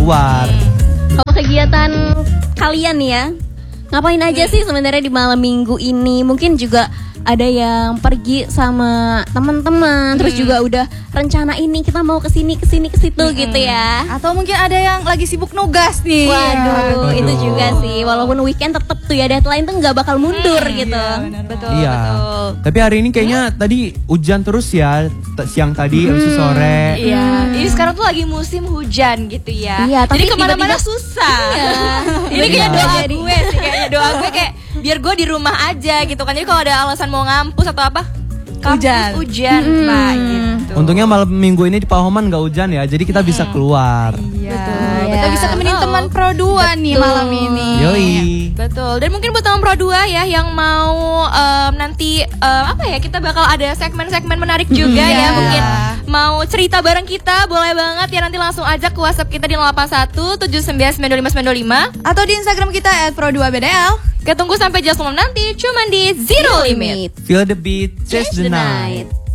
keluar. Kalau kegiatan kalian nih ya, ngapain aja sih sebenarnya di malam minggu ini? Mungkin juga ada yang pergi sama teman-teman, terus juga udah rencana ini kita mau kesini ke situ gitu ya. Atau mungkin ada yang lagi sibuk nugas nih. Waduh, itu juga sih. Walaupun weekend tetep tuh ya deadline tuh nggak bakal mundur gitu. Betul, Iya. betul. Tapi hari ini kayaknya tadi hujan terus ya, siang tadi, habis itu sore. Iya, ini sekarang tuh lagi musim hujan gitu ya. Iya, tapi jadi kemana-mana tiba-tiba- susah. Iya. Ini kayak Iya. doa gue sih, kayaknya doa gue kayak biar gue di rumah aja gitu kan. Jadi kalau ada alasan mau ngampus atau apa, kampus hujan, Pak gitu. Untungnya malam minggu ini di Pahoman nggak hujan ya, jadi kita bisa keluar. Iya, kita ya. bisa temenin teman Pro 2 nih malam ini. Yoi. Betul. Dan mungkin buat teman Pro 2 ya yang mau nanti apa ya, kita bakal ada segmen-segmen menarik juga ya. Mungkin mau cerita bareng kita, boleh banget ya, nanti langsung aja ke WhatsApp kita di 081 7995 Atau di Instagram kita @pro2bdl. Kita tunggu sampai jam 10 nanti, cuman di Zero Limit. Feel the beat, chase the night.